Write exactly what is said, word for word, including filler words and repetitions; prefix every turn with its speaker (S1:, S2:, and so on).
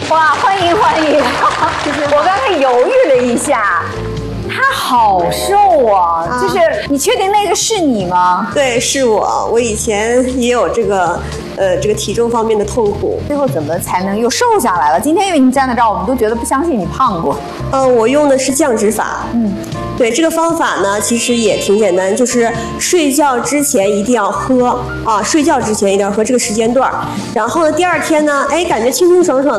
S1: 哇，欢迎欢迎！我刚才犹豫了一下，他好瘦啊！啊就是你确定那个是你吗？
S2: 对，是我。我以前也有这个，呃，这个体重方面的痛苦。
S1: 最后怎么才能又瘦下来了？今天因为你站在这儿，我们都觉得不相信你胖过。
S2: 呃，我用的是降脂法。嗯。对，这个方法呢，其实也挺简单，就是睡觉之前一定要喝啊，睡觉之前一定要喝这个时间段，然后呢，第二天呢，哎，感觉清清爽爽。